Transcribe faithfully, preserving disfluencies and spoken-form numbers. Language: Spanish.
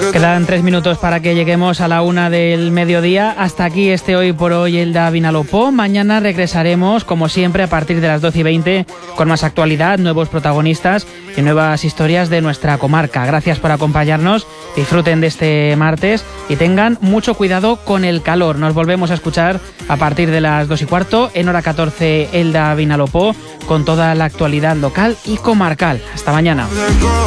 Quedan tres minutos para que lleguemos a la una del mediodía. Hasta aquí este Hoy por Hoy Elda Vinalopó. Mañana regresaremos, como siempre, a partir de las doce y veinte, con más actualidad, nuevos protagonistas y nuevas historias de nuestra comarca. Gracias por acompañarnos, disfruten de este martes y tengan mucho cuidado con el calor. Nos volvemos a escuchar a partir de las dos y cuarto, en hora catorce, Elda Vinalopó, con toda la actualidad local y comarcal. Hasta mañana.